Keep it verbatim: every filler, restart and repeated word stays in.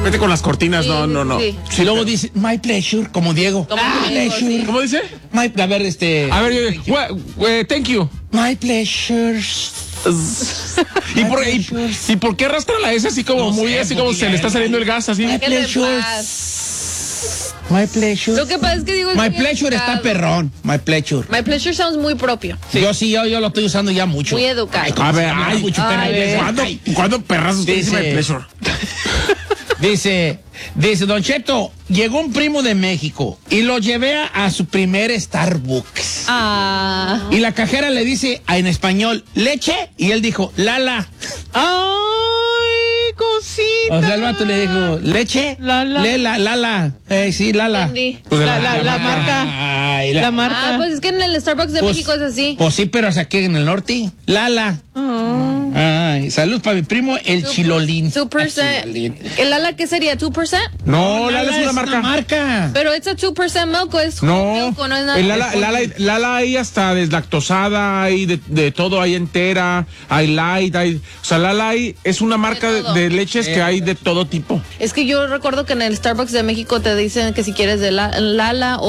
Vete con las cortinas, Sí, no, no, no. sí. Si luego dice, my pleasure, como Diego. Como my Diego, pleasure. sí. ¿Cómo dice? My, a ver, este. A ver, yo, we- we- thank you. My pleasure. ¿Y My por, y, pleasure. ¿Y por qué arrastra la S así como No muy sé, así como porque se ya le está es- saliendo el gas así? My ¿Qué le pleasure. pasa? My pleasure. Lo que pasa es que digo... es My muy pleasure educado. está perrón. My pleasure. My pleasure sounds muy propio. Yo sí, yo, yo lo estoy usando ya mucho. Muy educado. Ay, ¿cómo A se ver, llama? ay, Mucho ay, perro. ve. ¿Cuándo, Ay. ¿cuándo perras usted dice Dice- my pleasure? Dice, dice, Don Cheto, llegó un primo de México y lo llevé a, a su primer Starbucks. Ah. Y la cajera le dice a- en español, ¿leche? Y él dijo, Lala. ¡Ay, cosita! O sea, el vato le dijo, ¿leche? Lala. Lela, Lala. Eh, sí, Lala. Entendí. Pues de La, la, la marca. Ay, la, La marca. Ah, pues es que en el Starbucks de Pues- México es así. Pues sí, pero aquí en el norte. Lala. Ay, salud para mi primo, el Two- Chilolín. two percent. ¿El ala qué sería? ¿two percent? No, Lala es una marca. marca. Pero it's a two percent milk, o es No, milk, o no es nada. el Lala, Lala, Lala hay hasta deslactosada, hay de, de todo, hay entera, hay light, hay, o sea, Lala hay, es una marca De de, todo. de leches que hay de todo tipo. Es que yo recuerdo que en el Starbucks de México te dicen que si quieres de la, Lala